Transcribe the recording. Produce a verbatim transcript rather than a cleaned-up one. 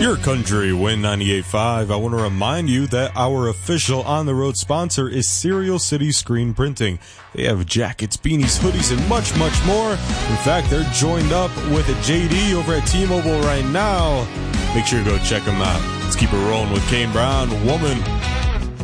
Your country, Win ninety-eight point five. I want to remind you that our official on-the-road sponsor is Cereal City Screen Printing. They have jackets, beanies, hoodies, and much, much more. In fact, they're joined up with a J D over at T-Mobile right now. Make sure you go check them out. Let's keep it rolling with Kane Brown, Woman.